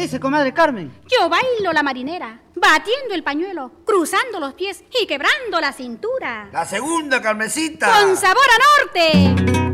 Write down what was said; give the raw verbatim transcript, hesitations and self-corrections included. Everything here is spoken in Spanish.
dice, comadre Carmen? Yo bailo la marinera, batiendo el pañuelo, cruzando los pies y quebrando la cintura. La segunda, Carmencita. ¡Con sabor a norte!